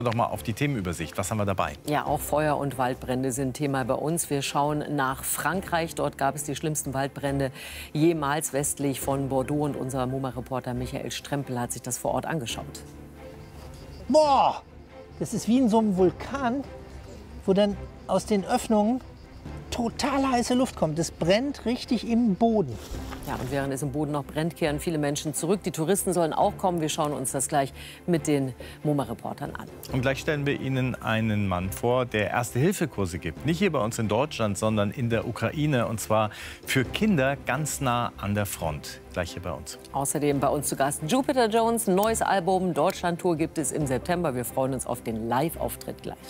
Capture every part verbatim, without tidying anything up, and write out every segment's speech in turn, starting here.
Doch mal auf die Themenübersicht. Was haben wir dabei? Ja, auch Feuer- und Waldbrände sind Thema bei uns. Wir schauen nach Frankreich. Dort gab es die schlimmsten Waldbrände jemals westlich von Bordeaux. Und unser MoMA-Reporter Michael Strempel hat sich das vor Ort angeschaut. Boah, das ist wie in so einem Vulkan, wo dann aus den Öffnungen total heiße Luft kommt. Das brennt richtig im Boden. Ja, und während es im Boden noch brennt, kehren viele Menschen zurück. Die Touristen sollen auch kommen. Wir schauen uns das gleich mit den MoMA-Reportern an. Und gleich stellen wir Ihnen einen Mann vor, der Erste-Hilfe-Kurse gibt. Nicht hier bei uns in Deutschland, sondern in der Ukraine. Und zwar für Kinder ganz nah an der Front. Gleich hier bei uns. Außerdem bei uns zu Gast Jupiter Jones. Ein neues Album, Deutschland-Tour gibt es im September. Wir freuen uns auf den Live-Auftritt gleich.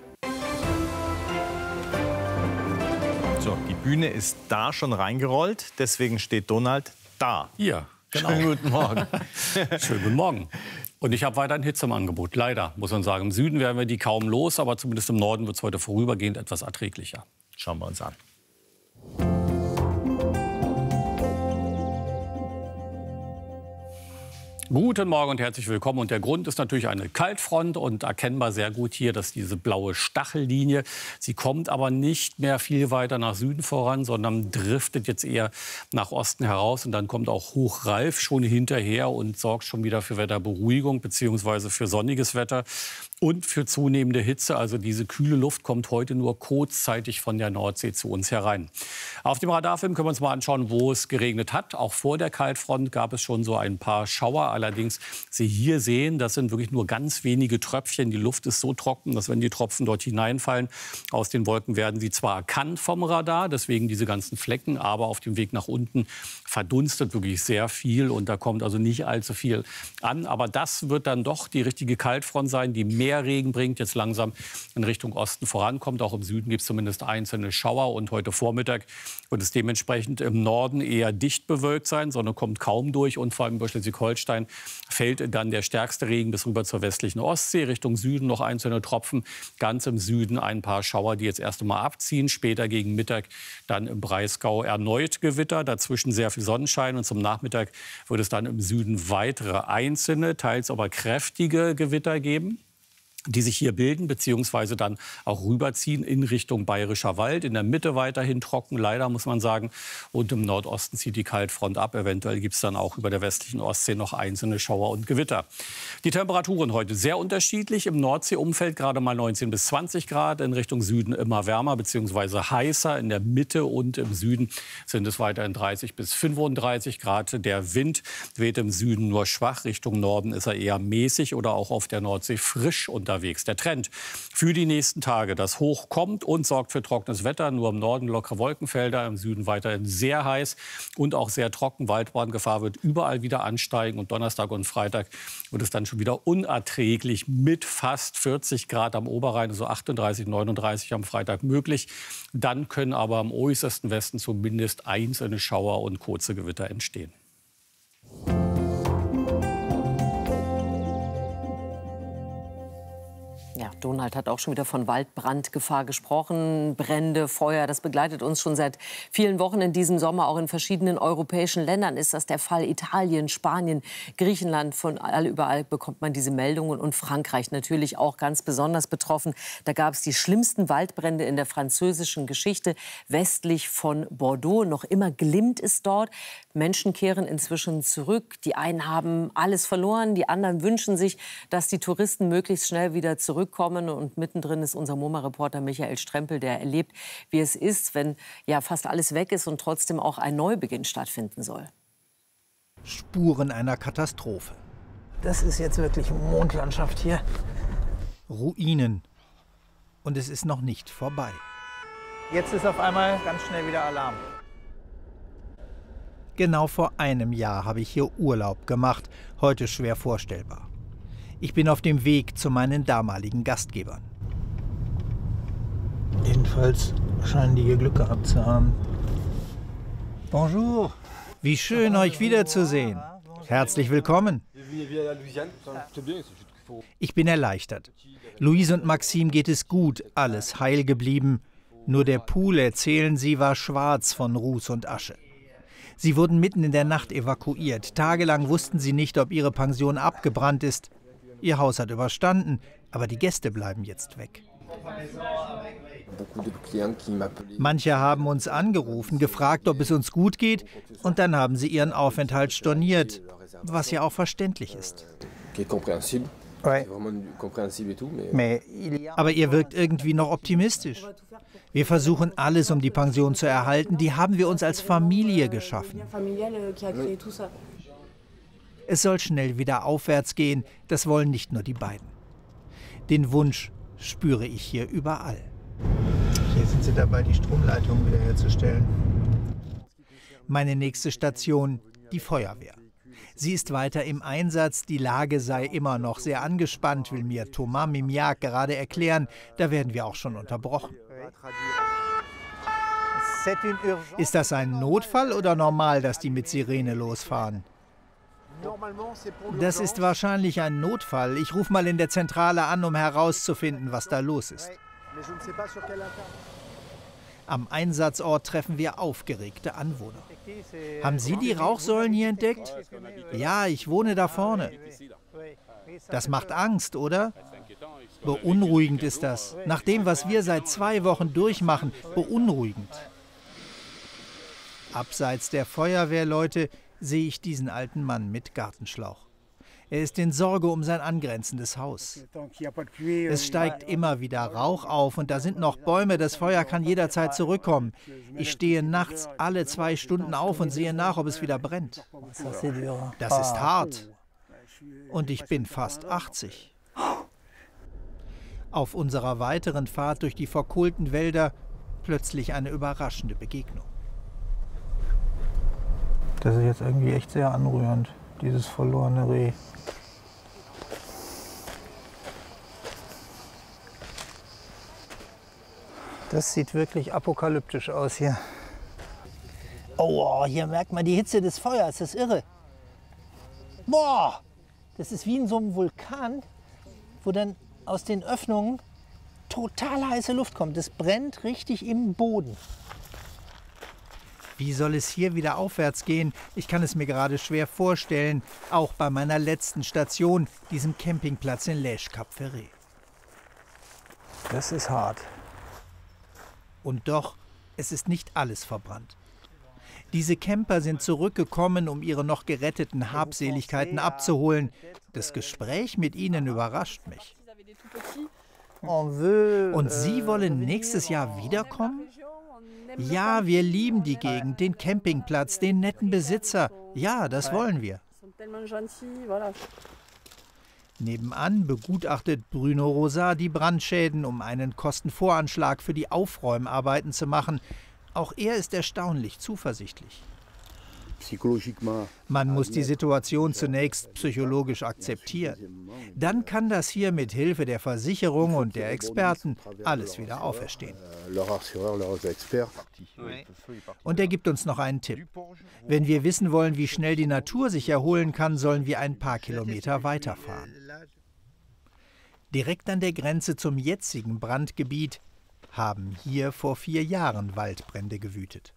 So, die Bühne ist da schon reingerollt, deswegen steht Donald da. Ja, genau. Schönen guten Morgen. Schönen guten Morgen. Und ich habe weiterhin Hitze im Angebot. Leider, muss man sagen. Im Süden werden wir die kaum los, aber zumindest im Norden wird es heute vorübergehend etwas erträglicher. Schauen wir uns an. Guten Morgen und herzlich willkommen. Und der Grund ist natürlich eine Kaltfront und erkennbar sehr gut hier, dass diese blaue Stachellinie, sie kommt aber nicht mehr viel weiter nach Süden voran, sondern driftet jetzt eher nach Osten heraus. Und dann kommt auch Hochralf schon hinterher und sorgt schon wieder für Wetterberuhigung bzw. für sonniges Wetter und für zunehmende Hitze. Also diese kühle Luft kommt heute nur kurzzeitig von der Nordsee zu uns herein. Auf dem Radarfilm können wir uns mal anschauen, wo es geregnet hat. Auch vor der Kaltfront gab es schon so ein paar Schauer. Allerdings, Sie hier sehen, das sind wirklich nur ganz wenige Tröpfchen. Die Luft ist so trocken, dass wenn die Tropfen dort hineinfallen aus den Wolken, werden sie zwar erkannt vom Radar, deswegen diese ganzen Flecken, aber auf dem Weg nach unten verdunstet wirklich sehr viel und da kommt also nicht allzu viel an. Aber das wird dann doch die richtige Kaltfront sein, die mehr Regen bringt, jetzt langsam in Richtung Osten vorankommt. Auch im Süden gibt es zumindest einzelne Schauer und heute Vormittag wird es dementsprechend im Norden eher dicht bewölkt sein. Sonne kommt kaum durch und vor allem über Schleswig-Holstein fällt dann der stärkste Regen bis rüber zur westlichen Ostsee. Richtung Süden noch einzelne Tropfen, ganz im Süden ein paar Schauer, die jetzt erst einmal abziehen. Später gegen Mittag dann im Breisgau erneut Gewitter, dazwischen sehr viel Sonnenschein und zum Nachmittag wird es dann im Süden weitere einzelne, teils aber kräftige Gewitter geben, die sich hier bilden bzw. dann auch rüberziehen in Richtung Bayerischer Wald. In der Mitte weiterhin trocken, leider muss man sagen. Und im Nordosten zieht die Kaltfront ab. Eventuell gibt es dann auch über der westlichen Ostsee noch einzelne Schauer und Gewitter. Die Temperaturen heute sehr unterschiedlich. Im Nordseeumfeld gerade mal neunzehn bis zwanzig Grad. In Richtung Süden immer wärmer bzw. heißer. In der Mitte und im Süden sind es weiterhin dreißig bis fünfunddreißig Grad. Der Wind weht im Süden nur schwach. Richtung Norden ist er eher mäßig oder auch auf der Nordsee frisch unterwegs. Der Trend für die nächsten Tage. Das Hoch kommt und sorgt für trockenes Wetter. Nur im Norden lockere Wolkenfelder, im Süden weiterhin sehr heiß und auch sehr trocken. Waldbrandgefahr wird überall wieder ansteigen. Und Donnerstag und Freitag wird es dann schon wieder unerträglich mit fast vierzig Grad am Oberrhein, also achtunddreißig, neununddreißig am Freitag möglich. Dann können aber am äußersten Westen zumindest einzelne Schauer und kurze Gewitter entstehen. Ja, Donald hat auch schon wieder von Waldbrandgefahr gesprochen. Brände, Feuer, das begleitet uns schon seit vielen Wochen in diesem Sommer. Auch in verschiedenen europäischen Ländern ist das der Fall. Italien, Spanien, Griechenland, von all, überall bekommt man diese Meldungen. Und Frankreich natürlich auch ganz besonders betroffen. Da gab es die schlimmsten Waldbrände in der französischen Geschichte westlich von Bordeaux. Noch immer glimmt es dort. Menschen kehren inzwischen zurück. Die einen haben alles verloren, die anderen wünschen sich, dass die Touristen möglichst schnell wieder zurückkommen. Und mittendrin ist unser MoMA-Reporter Michael Strempel, der erlebt, wie es ist, wenn ja fast alles weg ist und trotzdem auch ein Neubeginn stattfinden soll. Spuren einer Katastrophe. Das ist jetzt wirklich Mondlandschaft hier. Ruinen. Und es ist noch nicht vorbei. Jetzt ist auf einmal ganz schnell wieder Alarm. Genau vor einem Jahr habe ich hier Urlaub gemacht. Heute schwer vorstellbar. Ich bin auf dem Weg zu meinen damaligen Gastgebern. Jedenfalls scheinen die hier Glück gehabt zu haben. Bonjour. Wie schön, euch wiederzusehen. Herzlich willkommen. Ich bin erleichtert. Louise und Maxime geht es gut, alles heil geblieben. Nur der Pool, erzählen sie, war schwarz von Ruß und Asche. Sie wurden mitten in der Nacht evakuiert. Tagelang wussten sie nicht, ob ihre Pension abgebrannt ist. Ihr Haus hat überstanden, Aber die Gäste bleiben jetzt weg. Manche haben uns angerufen, gefragt, ob es uns gut geht, und dann haben sie ihren Aufenthalt storniert, was ja auch verständlich ist. Aber ihr wirkt irgendwie noch optimistisch. Wir versuchen alles, um die Pension zu erhalten. Die haben wir uns als Familie geschaffen. Es soll schnell wieder aufwärts gehen. Das wollen nicht nur die beiden. Den Wunsch spüre ich hier überall. Hier sind sie dabei, die Stromleitung wiederherzustellen. Meine nächste Station, die Feuerwehr. Sie ist weiter im Einsatz, die Lage sei immer noch sehr angespannt, will mir Thomas Mimiak gerade erklären. Da werden wir auch schon unterbrochen. Ist das ein Notfall oder normal, dass die mit Sirene losfahren? Das ist wahrscheinlich ein Notfall. Ich rufe mal in der Zentrale an, um herauszufinden, was da los ist. Am Einsatzort treffen wir aufgeregte Anwohner. Haben Sie die Rauchsäulen hier entdeckt? Ja, ich wohne da vorne. Das macht Angst, oder? Beunruhigend ist das. Nach dem, was wir seit zwei Wochen durchmachen, beunruhigend. Abseits der Feuerwehrleute sehe ich diesen alten Mann mit Gartenschlauch. Er ist in Sorge um sein angrenzendes Haus. Es steigt immer wieder Rauch auf und da sind noch Bäume, das Feuer kann jederzeit zurückkommen. Ich stehe nachts alle zwei Stunden auf und sehe nach, ob es wieder brennt. Das ist hart. Und ich bin fast achtzig. Auf unserer weiteren Fahrt durch die verkohlten Wälder plötzlich eine überraschende Begegnung. Das ist jetzt irgendwie echt sehr anrührend, dieses verlorene Reh. Das sieht wirklich apokalyptisch aus hier. Oh, hier merkt man die Hitze des Feuers, das ist irre. Boah, das ist wie in so einem Vulkan, wo dann aus den Öffnungen total heiße Luft kommt. Das brennt richtig im Boden. Wie soll es hier wieder aufwärts gehen? Ich kann es mir gerade schwer vorstellen, auch bei meiner letzten Station, diesem Campingplatz in Lège-Cap-Ferret. Das ist hart. Und doch, es ist nicht alles verbrannt. Diese Camper sind zurückgekommen, um ihre noch geretteten Habseligkeiten abzuholen. Das Gespräch mit ihnen überrascht mich. Und Sie wollen nächstes Jahr wiederkommen? Ja, wir lieben die Gegend, den Campingplatz, den netten Besitzer. Ja, das wollen wir. Nebenan begutachtet Bruno Rosat die Brandschäden, um einen Kostenvoranschlag für die Aufräumarbeiten zu machen. Auch er ist erstaunlich zuversichtlich. Man muss die Situation zunächst psychologisch akzeptieren. Dann kann das hier mit Hilfe der Versicherung und der Experten alles wieder auferstehen. Und er gibt uns noch einen Tipp. Wenn wir wissen wollen, wie schnell die Natur sich erholen kann, sollen wir ein paar Kilometer weiterfahren. Direkt an der Grenze zum jetzigen Brandgebiet haben hier vor vier Jahren Waldbrände gewütet.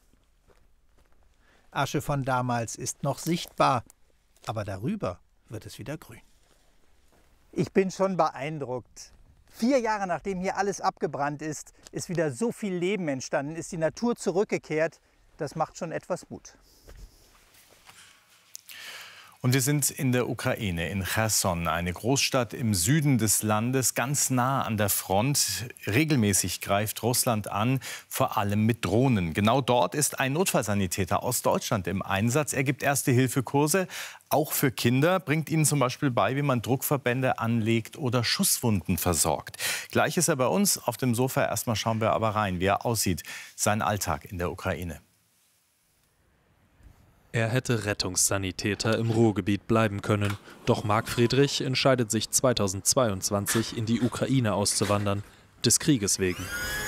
Asche von damals ist noch sichtbar, aber darüber wird es wieder grün. Ich bin schon beeindruckt. Vier Jahre nachdem hier alles abgebrannt ist, ist wieder so viel Leben entstanden, ist die Natur zurückgekehrt. Das macht schon etwas Mut. Und wir sind in der Ukraine, in Cherson, eine Großstadt im Süden des Landes, ganz nah an der Front. Regelmäßig greift Russland an, vor allem mit Drohnen. Genau dort ist ein Notfallsanitäter aus Deutschland im Einsatz. Er gibt Erste-Hilfe-Kurse, auch für Kinder, bringt ihnen zum Beispiel bei, wie man Druckverbände anlegt oder Schusswunden versorgt. Gleich ist er bei uns auf dem Sofa. Erstmal schauen wir aber rein, wie er aussieht, sein Alltag in der Ukraine. Er hätte Rettungssanitäter im Ruhrgebiet bleiben können. Doch Marc Friedrich entscheidet sich zweitausendzweiundzwanzig in die Ukraine auszuwandern, des Krieges wegen.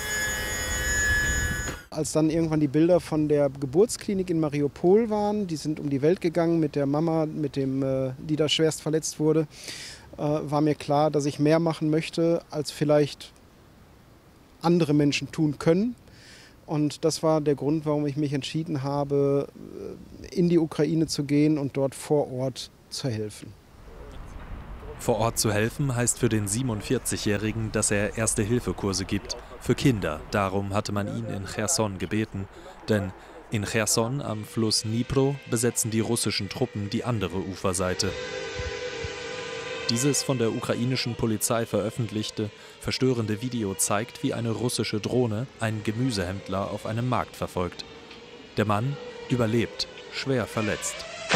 Als dann irgendwann die Bilder von der Geburtsklinik in Mariupol waren, die sind um die Welt gegangen mit der Mama, mit dem, äh, die da schwerst verletzt wurde, äh, war mir klar, dass ich mehr machen möchte, als vielleicht andere Menschen tun können. Und das war der Grund, warum ich mich entschieden habe, in die Ukraine zu gehen und dort vor Ort zu helfen. Vor Ort zu helfen heißt für den siebenundvierzigjährigen, dass er Erste-Hilfe-Kurse gibt. Für Kinder. Darum hatte man ihn in Cherson gebeten. Denn in Cherson am Fluss Dnipro besetzen die russischen Truppen die andere Uferseite. Dieses von der ukrainischen Polizei veröffentlichte, verstörende Video zeigt, wie eine russische Drohne einen Gemüsehändler auf einem Markt verfolgt. Der Mann überlebt, schwer verletzt.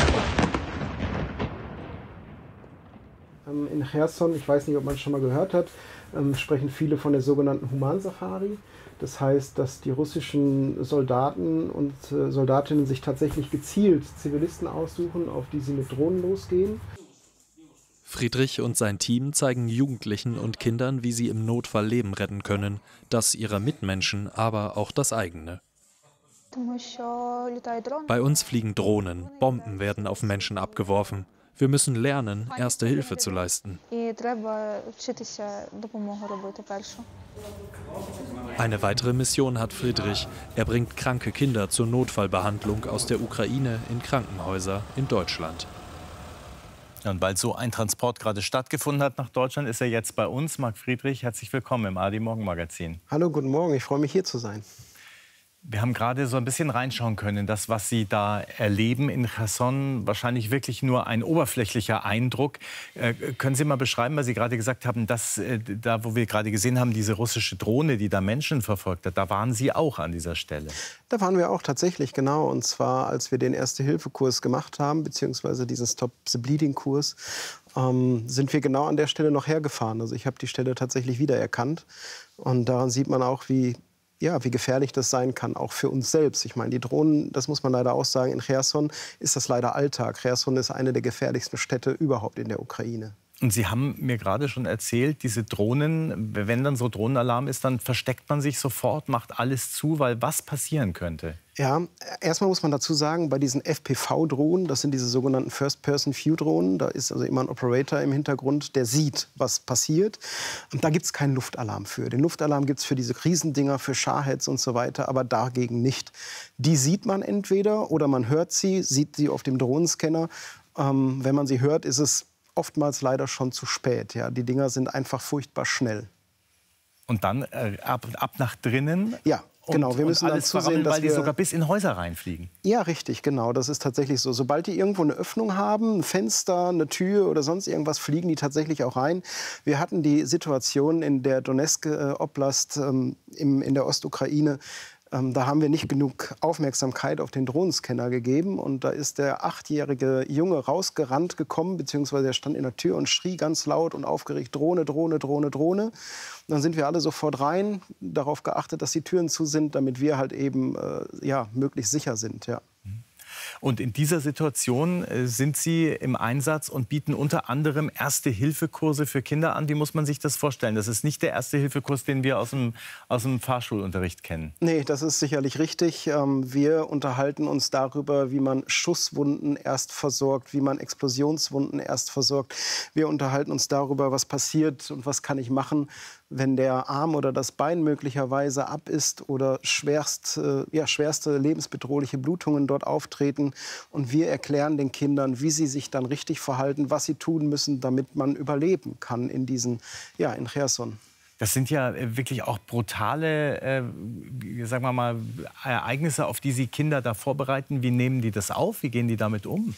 In Cherson, ich weiß nicht, ob man es schon mal gehört hat, ähm, sprechen viele von der sogenannten Humansafari. Das heißt, dass die russischen Soldaten und äh, Soldatinnen sich tatsächlich gezielt Zivilisten aussuchen, auf die sie mit Drohnen losgehen. Friedrich und sein Team zeigen Jugendlichen und Kindern, wie sie im Notfall Leben retten können. Das ihrer Mitmenschen, aber auch das eigene. Bei uns fliegen Drohnen, Bomben werden auf Menschen abgeworfen. Wir müssen lernen, Erste Hilfe zu leisten. Eine weitere Mission hat Friedrich. Er bringt kranke Kinder zur Notfallbehandlung aus der Ukraine in Krankenhäuser in Deutschland. Und weil so ein Transport gerade stattgefunden hat nach Deutschland, ist er jetzt bei uns. Marc Friedrich, herzlich willkommen im A R D Morgen Magazin. Hallo, guten Morgen. Ich freue mich, hier zu sein. Wir haben gerade so ein bisschen reinschauen können, das, was Sie da erleben in Cherson, wahrscheinlich wirklich nur ein oberflächlicher Eindruck. Äh, können Sie mal beschreiben, weil Sie gerade gesagt haben, dass äh, da, wo wir gerade gesehen haben, diese russische Drohne, die da Menschen verfolgt hat, da waren Sie auch an dieser Stelle? Da waren wir auch tatsächlich, genau. Und zwar, als wir den Erste-Hilfe-Kurs gemacht haben, beziehungsweise diesen Stop-the-Bleeding-Kurs, ähm, sind wir genau an der Stelle noch hergefahren. Also ich habe die Stelle tatsächlich wiedererkannt. Und daran sieht man auch, wie Ja, wie gefährlich das sein kann, auch für uns selbst. Ich meine, die Drohnen, das muss man leider auch sagen, in Cherson ist das leider Alltag. Cherson ist eine der gefährlichsten Städte überhaupt in der Ukraine. Und Sie haben mir gerade schon erzählt, diese Drohnen, wenn dann so Drohnenalarm ist, dann versteckt man sich sofort, macht alles zu, weil was passieren könnte? Ja, erstmal muss man dazu sagen, bei diesen F P V-Drohnen, das sind diese sogenannten First-Person-View-Drohnen, da ist also immer ein Operator im Hintergrund, der sieht, was passiert. Und da gibt es keinen Luftalarm für. Den Luftalarm gibt es für diese Riesendinger, für Shahed und so weiter, aber dagegen nicht. Die sieht man entweder oder man hört sie, sieht sie auf dem Drohnenscanner. Ähm, wenn man sie hört, ist es oftmals leider schon zu spät. Ja. Die Dinger sind einfach furchtbar schnell. Und dann äh, ab, ab nach drinnen? Ja. Genau, wir müssen und alles dann zusehen, dass weil die wir sogar bis in Häuser reinfliegen. Ja, richtig, genau. Das ist tatsächlich so. Sobald die irgendwo eine Öffnung haben, ein Fenster, eine Tür oder sonst irgendwas, fliegen die tatsächlich auch rein. Wir hatten die Situation in der Donezk-Oblast ähm, im, in der Ostukraine. Ähm, da haben wir nicht genug Aufmerksamkeit auf den Drohnenscanner gegeben. Und da ist der achtjährige Junge rausgerannt gekommen, beziehungsweise er stand in der Tür und schrie ganz laut und aufgeregt, Drohne, Drohne, Drohne, Drohne. Und dann sind wir alle sofort rein, darauf geachtet, dass die Türen zu sind, damit wir halt eben äh, ja, möglichst sicher sind. Ja. Und in dieser Situation äh, sind Sie im Einsatz und bieten unter anderem Erste-Hilfe-Kurse für Kinder an. Wie muss man sich das vorstellen? Das ist nicht der Erste-Hilfe-Kurs, den wir aus dem, aus dem Fahrschulunterricht kennen. Nee, das ist sicherlich richtig. Wir unterhalten uns darüber, wie man Schusswunden erst versorgt, wie man Explosionswunden erst versorgt. Wir unterhalten uns darüber, was passiert und was kann ich machen, wenn der Arm oder das Bein möglicherweise ab ist oder schwerst, äh, ja, schwerste lebensbedrohliche Blutungen dort auftreten. Und wir erklären den Kindern, wie sie sich dann richtig verhalten, was sie tun müssen, damit man überleben kann in diesen, ja, in Cherson. Das sind ja wirklich auch brutale, äh, sagen wir mal, Ereignisse, auf die Sie Kinder da vorbereiten. Wie nehmen die das auf? Wie gehen die damit um?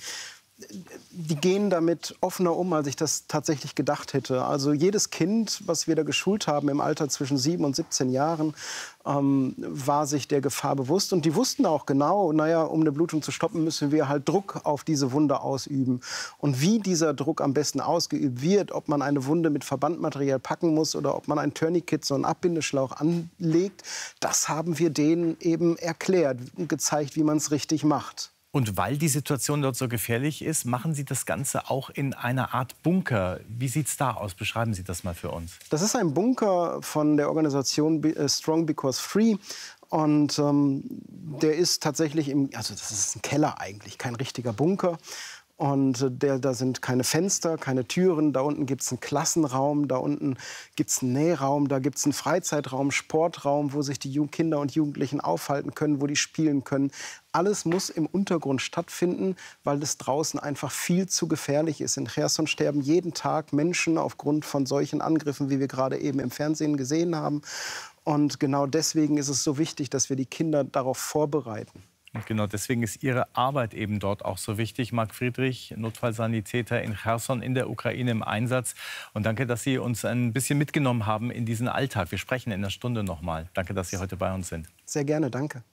Die gehen damit offener um, als ich das tatsächlich gedacht hätte. Also jedes Kind, was wir da geschult haben im Alter zwischen sieben und siebzehn Jahren, ähm, war sich der Gefahr bewusst. Und die wussten auch genau, naja, um eine Blutung zu stoppen, müssen wir halt Druck auf diese Wunde ausüben. Und wie dieser Druck am besten ausgeübt wird, ob man eine Wunde mit Verbandmaterial packen muss oder ob man ein Tourniquet, so einen Abbindeschlauch anlegt, das haben wir denen eben erklärt und gezeigt, wie man es richtig macht. Und weil die Situation dort so gefährlich ist, machen Sie das Ganze auch in einer Art Bunker. Wie sieht es da aus? Beschreiben Sie das mal für uns. Das ist ein Bunker von der Organisation Strong Because Free. Und ähm, der ist tatsächlich im, also das ist ein Keller eigentlich, kein richtiger Bunker. Und der, da sind keine Fenster, keine Türen. Da unten gibt es einen Klassenraum, da unten gibt es einen Nähraum, da gibt es einen Freizeitraum, Sportraum, wo sich die Ju- Kinder und Jugendlichen aufhalten können, wo die spielen können. Alles muss im Untergrund stattfinden, weil es draußen einfach viel zu gefährlich ist. In Cherson sterben jeden Tag Menschen aufgrund von solchen Angriffen, wie wir gerade eben im Fernsehen gesehen haben. Und genau deswegen ist es so wichtig, dass wir die Kinder darauf vorbereiten. Und genau deswegen ist Ihre Arbeit eben dort auch so wichtig. Marc Friedrich, Notfallsanitäter in Cherson in der Ukraine im Einsatz. Und danke, dass Sie uns ein bisschen mitgenommen haben in diesen Alltag. Wir sprechen in einer Stunde noch mal. Danke, dass Sie heute bei uns sind. Sehr gerne, danke.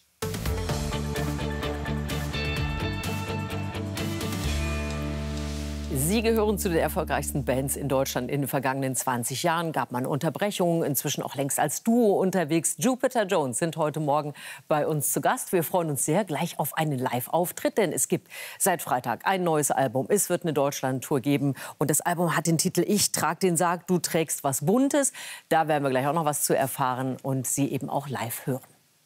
Sie gehören zu den erfolgreichsten Bands in Deutschland in den vergangenen zwanzig Jahren. Gab man Unterbrechungen, inzwischen auch längst als Duo unterwegs. Jupiter Jones sind heute Morgen bei uns zu Gast. Wir freuen uns sehr gleich auf einen Live-Auftritt, denn es gibt seit Freitag ein neues Album. Es wird eine Deutschland-Tour geben und das Album hat den Titel Ich trag den Sarg, du trägst was Buntes. Da werden wir gleich auch noch was zu erfahren und Sie eben auch live hören.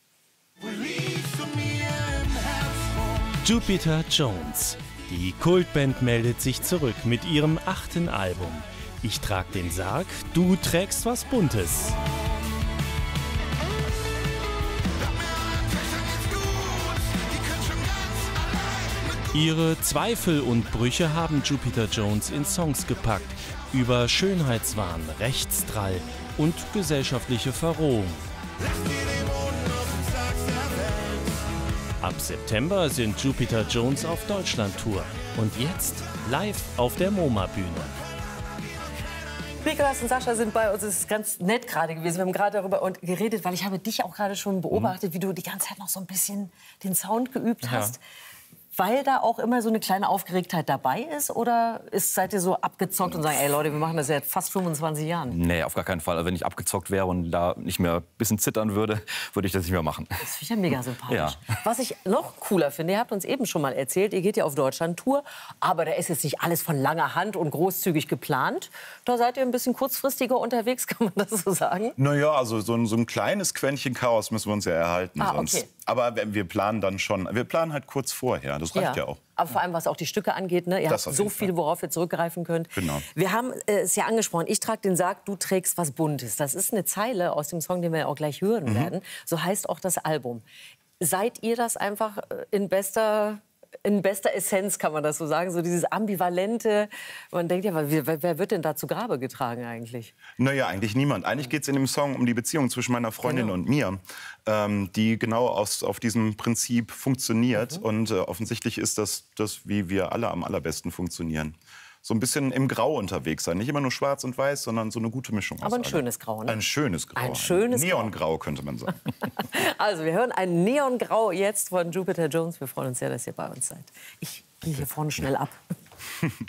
Jupiter Jones. Die Kultband meldet sich zurück mit ihrem achten Album. Ich trag den Sarg, du trägst was Buntes. Ihre Zweifel und Brüche haben Jupiter Jones in Songs gepackt. Über Schönheitswahn, Rechtsdrall und gesellschaftliche Verrohung. Ab September sind Jupiter Jones auf Deutschland-Tour. Und jetzt live auf der MoMA-Bühne. Nicolas und Sascha sind bei uns. Es ist ganz nett gerade gewesen. Wir haben gerade darüber geredet, weil ich habe dich auch gerade schon beobachtet, wie du die ganze Zeit noch so ein bisschen den Sound geübt hast. Ja. Weil da auch immer so eine kleine Aufgeregtheit dabei ist? Oder ist, seid ihr so abgezockt und sagen, ey Leute, wir machen das seit fast fünfundzwanzig Jahren? Nee, auf gar keinen Fall. Also wenn ich abgezockt wäre und da nicht mehr ein bisschen zittern würde, würde ich das nicht mehr machen. Das finde ich ja mega sympathisch. Ja. Was ich noch cooler finde, ihr habt uns eben schon mal erzählt, ihr geht ja auf Deutschland-Tour, aber da ist jetzt nicht alles von langer Hand und großzügig geplant. Da seid ihr ein bisschen kurzfristiger unterwegs, kann man das so sagen? Naja, also so ein, so ein kleines Quäntchen Chaos müssen wir uns ja erhalten. Ah, sonst. Okay. Aber wir planen dann schon, wir planen halt kurz vorher, das reicht ja, ja auch. Aber vor allem, was auch die Stücke angeht, ne? Ihr das habt so viel, worauf ihr zurückgreifen könnt. Genau. Wir haben äh, es ja angesprochen, ich trage den Sarg, du trägst was Buntes. Das ist eine Zeile aus dem Song, den wir auch gleich hören mhm. werden. So heißt auch das Album. Seid ihr das einfach in bester... in bester Essenz, kann man das so sagen, so dieses ambivalente. Man denkt ja, wer, wer wird denn da zu Grabe getragen eigentlich? Naja, eigentlich niemand. Eigentlich geht es in dem Song um die Beziehung zwischen meiner Freundin genau. und mir, ähm, die genau aus, auf diesem Prinzip funktioniert. Mhm. Und äh, offensichtlich ist das, das, wie wir alle am allerbesten funktionieren. So ein bisschen im Grau unterwegs sein. Nicht immer nur schwarz und weiß, sondern so eine gute Mischung. Aber ein schönes Grau, ne? Ein schönes Grau. Ein schönes ein Neongrau, könnte man sagen. Also, wir hören ein Neongrau jetzt von Jupiter Jones. Wir freuen uns sehr, dass ihr bei uns seid. Ich gehe hier vorne schnell ab.